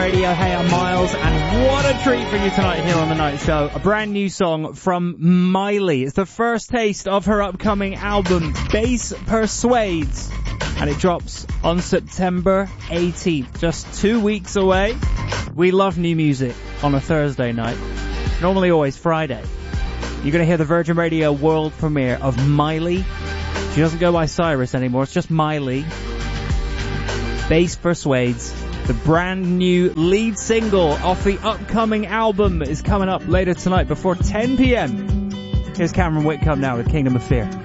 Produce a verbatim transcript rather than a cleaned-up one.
Radio. Hey, I'm Miles, and what a treat for you tonight here on The Night Show. A brand new song from Miley. It's the first taste of her upcoming album, Bass Persuades, and it drops on September eighteenth, just two weeks away. We love new music on a Thursday night, normally always Friday. You're going to hear the Virgin Radio world premiere of Miley. She doesn't go by Cyrus anymore, it's just Miley. Bass Persuades, the brand new lead single off the upcoming album, is coming up later tonight before ten p.m. Here's Cameron Whitcomb now with Kingdom of Fear.